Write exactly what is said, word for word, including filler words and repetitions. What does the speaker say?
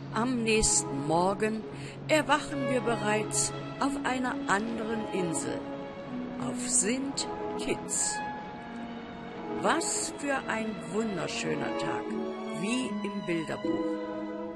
Am nächsten Morgen erwachen wir bereits auf einer anderen Insel, auf Sint Kitts. Was für ein wunderschöner Tag, wie im Bilderbuch.